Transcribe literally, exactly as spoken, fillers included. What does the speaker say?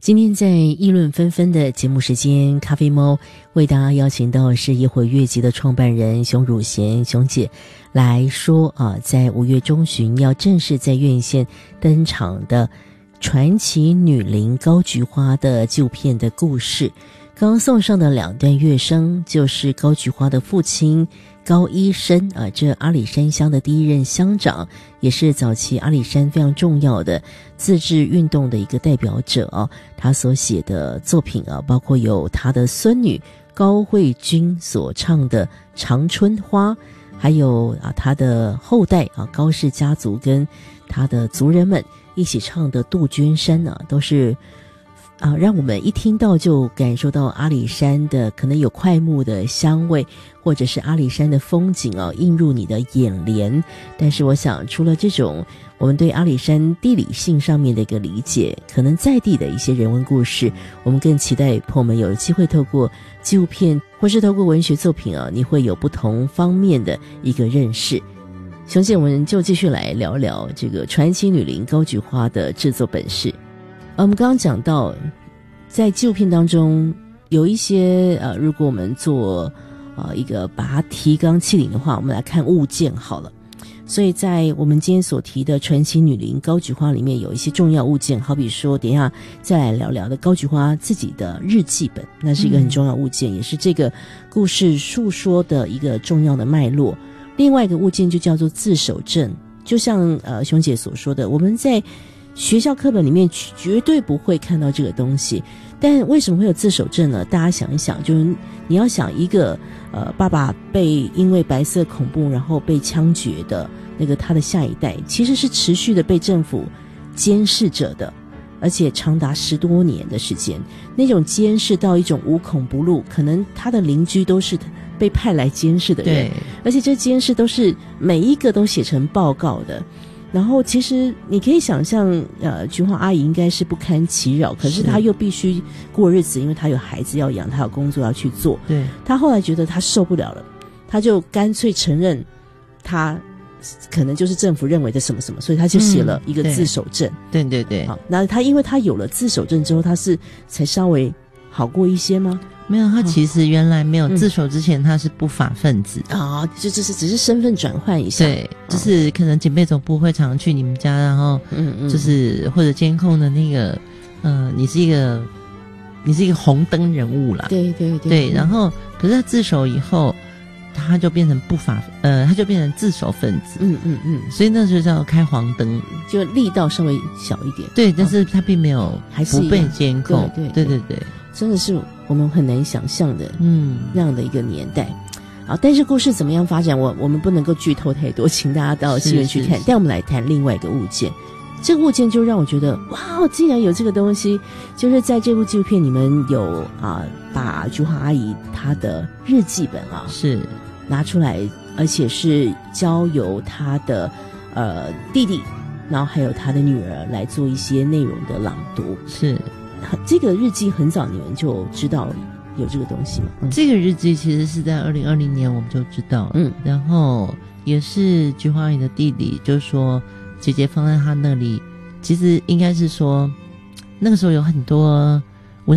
今天在议论纷纷的节目时间，咖啡猫为大家邀请到是野火乐集的创办人熊汝贤熊姐来说啊，在五月中旬要正式在院线登场的传奇女伶高菊花的纪录片的故事。刚刚送上的两段乐声就是高菊花的父亲高医生啊，这阿里山乡的第一任乡长，也是早期阿里山非常重要的自治运动的一个代表者啊。他所写的作品啊，包括有他的孙女高慧君所唱的《长春花》，还有啊他的后代啊高氏家族跟他的族人们一起唱的《杜鹃山》啊，都是啊，让我们一听到就感受到阿里山的可能有快木的香味，或者是阿里山的风景啊，映入你的眼帘。但是我想，除了这种我们对阿里山地理性上面的一个理解，可能在地的一些人文故事，我们更期待朋友们有机会透过纪录片或是透过文学作品啊，你会有不同方面的一个认识。熊姐，我们就继续来聊聊这个传奇女伶高菊花的制作本事。我们刚刚讲到，在纪录片当中有一些呃，如果我们做呃一个把它提纲挈领的话，我们来看物件好了。所以在我们今天所提的传奇女伶高菊花里面，有一些重要物件，好比说等一下再来聊聊的高菊花自己的日记本，那是一个很重要物件，嗯、也是这个故事述说的一个重要的脉络。另外一个物件就叫做自首证，就像呃熊姐所说的，我们在学校课本里面绝对不会看到这个东西，但为什么会有自首证呢？大家想一想，就是你要想一个呃爸爸被因为白色恐怖然后被枪决的那个他的下一代，其实是持续的被政府监视着的，而且长达十多年的时间，那种监视到一种无孔不入，可能他的邻居都是被派来监视的人，而且这监视都是每一个都写成报告的。然后其实你可以想象呃，菊花阿姨应该是不堪其扰，可是她又必须过日子，因为她有孩子要养，她有工作要去做。对，她后来觉得她受不了了，她就干脆承认她可能就是政府认为的什么什么，所以她就写了一个自首证。嗯、对对对。好，那她因为她有了自首证之后，她是才稍微好过一些吗？ 没有，他其实原来没有自首之前，他是不法分子啊，就只是只是身份转换一下。 对，就是可能警备总部会常常去你们家，然后嗯嗯，就是或者监控的那个，呃，你是一个你是一个红灯人物啦。对对对。对，然后可是他自首以后，他就变成不法，呃，他就变成自首分子。嗯嗯嗯。所以那就叫开黄灯， 就力道稍微小一点。 对，但是他并没有还是不被监控。对对对对。 真的是我们很难想象的，嗯，那样的一个年代。好，但是故事怎么样发展，我我们不能够剧透太多，请大家到戏院去看。但我们来谈另外一个物件，这个物件就让我觉得，哇，竟然有这个东西！就是在这部纪录片，你们有啊，把菊花阿姨她的日记本啊，是拿出来，而且是交由她的呃弟弟，然后还有她的女儿来做一些内容的朗读，是。这个日记很早你们就知道有这个东西吗？ 嗯、这个日记其实是在二零二零年我们就知道，嗯，然后也是菊花阿姨的弟弟就说姐姐放在他那里，其实应该是说那个时候有很多